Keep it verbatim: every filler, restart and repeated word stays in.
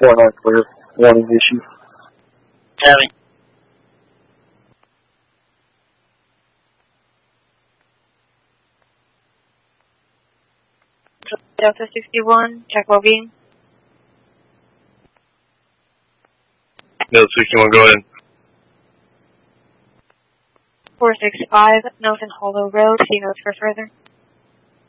four nine clear. Warning issue. County. Delta sixty-one, check well-being. Delta sixty-one, go ahead. four six five, Nelson Hollow Road, see notes for further.